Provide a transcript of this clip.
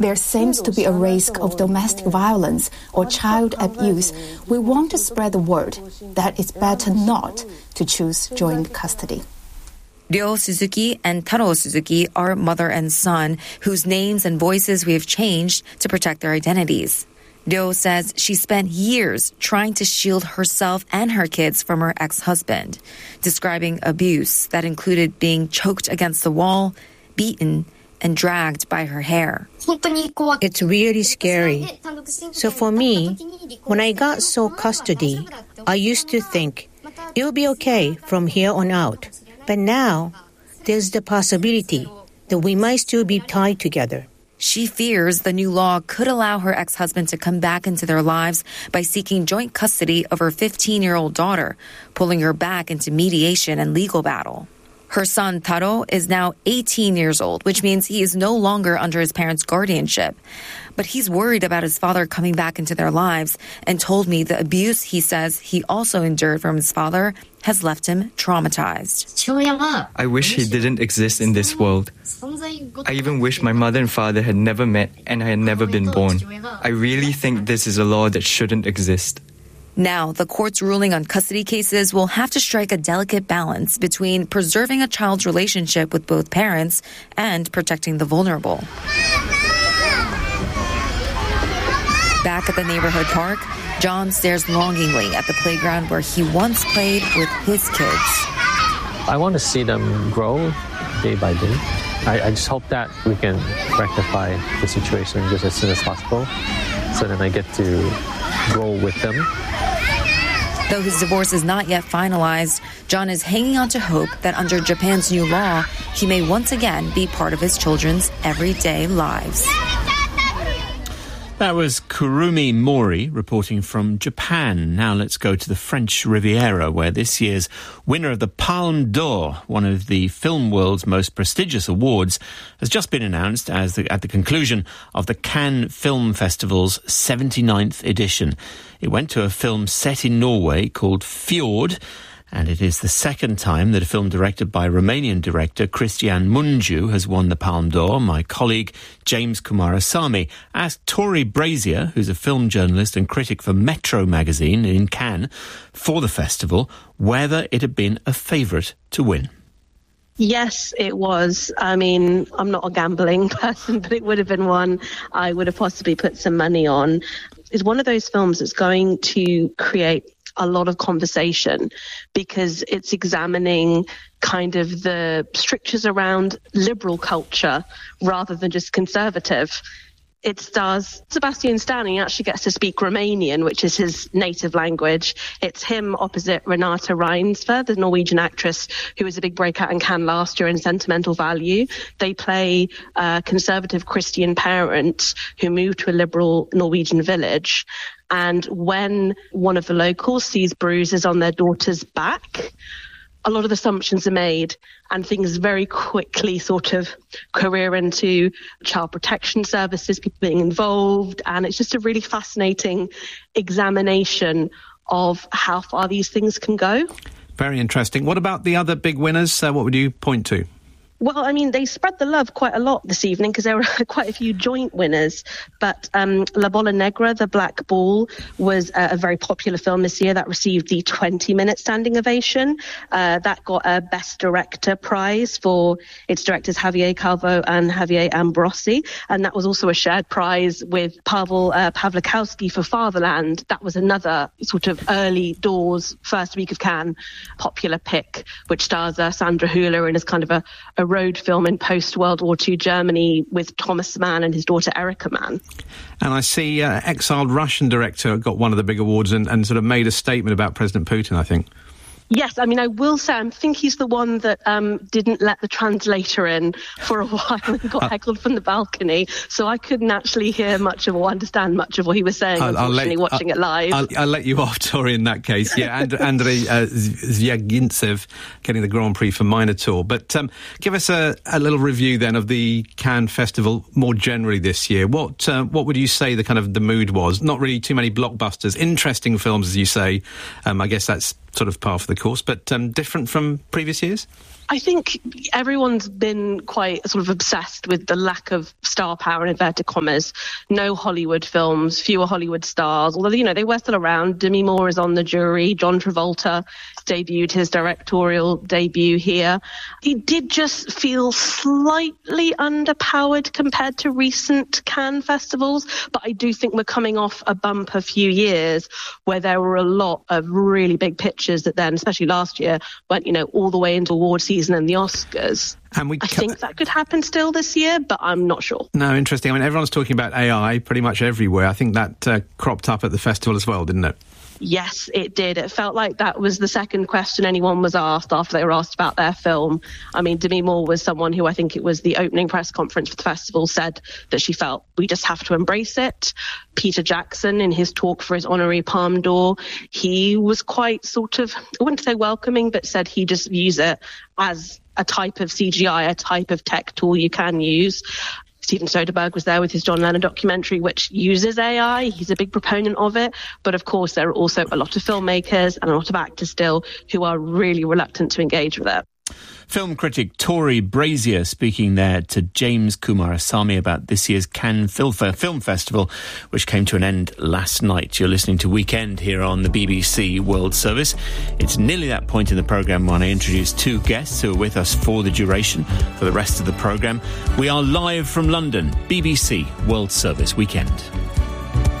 there seems to be a risk of domestic violence or child abuse, we want to spread the word that it's better not to choose joint custody. Ryo Suzuki and Taro Suzuki are mother and son whose names and voices we have changed to protect their identities. Ryo says she spent years trying to shield herself and her kids from her ex-husband, describing abuse that included being choked against the wall, beaten, and dragged by her hair. It's really scary. So for me, when I got sole custody, I used to think it'll be okay from here on out. But now, there's the possibility that we might still be tied together. She fears the new law could allow her ex-husband to come back into their lives by seeking joint custody of her 15-year-old daughter, pulling her back into mediation and legal battle. Her son, Taro, is now 18 years old, which means he is no longer under his parents' guardianship. But he's worried about his father coming back into their lives and told me the abuse he says he also endured from his father has left him traumatized. I wish he didn't exist in this world. I even wish my mother and father had never met and I had never been born. I really think this is a law that shouldn't exist. Now, the court's ruling on custody cases will have to strike a delicate balance between preserving a child's relationship with both parents and protecting the vulnerable. Back at the neighborhood park, John stares longingly at the playground where he once played with his kids. I want to see them grow day by day. I just hope that we can rectify the situation just as soon as possible so then I get to grow with them. Though his divorce is not yet finalized, John is hanging on to hope that under Japan's new law, he may once again be part of his children's everyday lives. That was Kurumi Mori reporting from Japan. Now let's go to the French Riviera, where this year's winner of the Palme d'Or, one of the film world's most prestigious awards, has just been announced at the conclusion of the Cannes Film Festival's 79th edition. It went to a film set in Norway called Fjord, and it is the second time that a film directed by Romanian director Cristian Mungiu has won the Palme d'Or. My colleague James Kumarasamy asked Tori Brazier, who's a film journalist and critic for Metro magazine in Cannes, for the festival, whether it had been a favourite to win. Yes, it was. I mean, I'm not a gambling person, but it would have been one I would have possibly put some money on. It's one of those films that's going to create a lot of conversation because it's examining kind of the strictures around liberal culture rather than just conservative. It stars Sebastian Stan. He actually gets to speak Romanian, which is his native language. It's him opposite Renate Reinsve, the Norwegian actress who was a big breakout in Cannes last year in Sentimental Value. They play conservative Christian parents who move to a liberal Norwegian village. And when one of the locals sees bruises on their daughter's back, a lot of assumptions are made and things very quickly sort of career into child protection services, people being involved. And it's just a really fascinating examination of how far these things can go. Very interesting. What about the other big winners? What would you point to? Well, I mean, they spread the love quite a lot this evening because there were quite a few joint winners. But La Bola Negra, The Black Ball, was a very popular film this year that received the 20-minute standing ovation. That got a Best Director prize for its directors Javier Calvo and Javier Ambrosi. And that was also a shared prize with Pavel Pawlikowski for Fatherland. That was another sort of early doors, first week of Cannes, popular pick, which stars Sandra Hüller and is kind of a road film in post-World War II Germany with Thomas Mann and his daughter Erica Mann. And I see exiled Russian director got one of the big awards and sort of made a statement about President Putin, I think. Yes, I mean, I will say, I think he's the one that didn't let the translator in for a while and got heckled from the balcony. So I couldn't actually hear much of or understand much of what he was saying, unfortunately, watching it live. I'll let you off, Tori, in that case. Yeah, Andrei Zvyagintsev getting the Grand Prix for Minotaur. But give us a little review then of the Cannes Festival more generally this year. What would you say the mood was? Not really too many blockbusters, interesting films, as you say. I guess that's sort of par for the course, but different from previous years? I think everyone's been quite sort of obsessed with the lack of star power in inverted commas. No Hollywood films, fewer Hollywood stars, although, they were still around. Demi Moore is on the jury. John Travolta debuted his directorial debut here. He did just feel slightly underpowered compared to recent Cannes festivals, but I do think we're coming off a bump a few years where there were a lot of really big pictures that then, especially last year, went, all the way into award season and the Oscars. And I think that could happen still this year, but I'm not sure. No, interesting. I mean, everyone's talking about AI pretty much everywhere. I think that cropped up at the festival as well, didn't it? Yes, it did. It felt like that was the second question anyone was asked after they were asked about their film. I mean, Demi Moore was someone who, I think it was the opening press conference for the festival, said that she felt we just have to embrace it. Peter Jackson, in his talk for his honorary Palme d'Or, he was quite sort of, I wouldn't say welcoming, but said he just views it as a type of CGI, a type of tech tool you can use. Steven Soderbergh was there with his John Lennon documentary, which uses AI. He's a big proponent of it. But of course, there are also a lot of filmmakers and a lot of actors still who are really reluctant to engage with it. Film critic Tori Brazier speaking there to James Kumarasamy about this year's Cannes Film Festival, which came to an end last night. You're listening to Weekend here on the BBC World Service. It's nearly that point in the programme when I introduce two guests who are with us for the duration for the rest of the programme. We are live from London, BBC World Service Weekend.